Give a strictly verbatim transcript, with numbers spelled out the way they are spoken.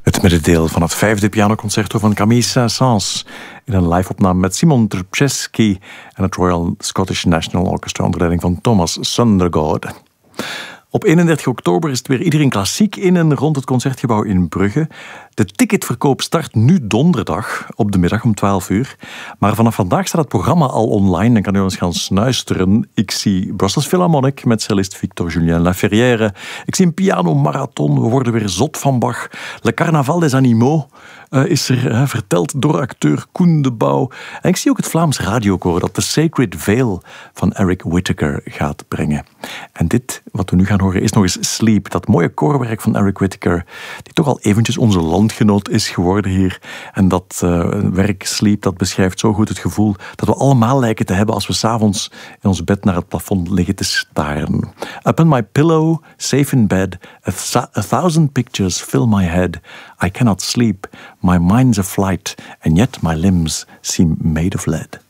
Het middendeel van het vijfde pianoconcerto van Camille Saint-Saëns in een live-opname met Simon Trpceski en het Royal Scottish National Orchestra onder leiding van Thomas Sundergaard. Op eenendertig oktober is het weer iedereen klassiek in en rond het Concertgebouw in Brugge. De ticketverkoop start nu donderdag op de middag om twaalf uur. Maar vanaf vandaag staat het programma al online en kan u eens gaan snuisteren. Ik zie Brussels Philharmonic met cellist Victor Julien Laferrière. Ik zie een pianomarathon. We worden weer zot van Bach. Le Carnaval des Animaux uh, is er uh, verteld door acteur Koen de Bouw. En ik zie ook het Vlaams radiokoor dat The Sacred Veil van Eric Whittaker gaat brengen. En dit, wat we nu gaan horen, is nog eens Sleep. Dat mooie koorwerk van Eric Whittaker, die toch al eventjes onze landgenoot is geworden hier. En dat uh, werk Sleep, dat beschrijft zo goed het gevoel dat we allemaal lijken te hebben als we 's avonds in ons bed naar het plafond liggen te staren. Upon my pillow, safe in bed, a, th- a thousand pictures fill my head. I cannot sleep, my mind's aflight, and yet my limbs seem made of lead.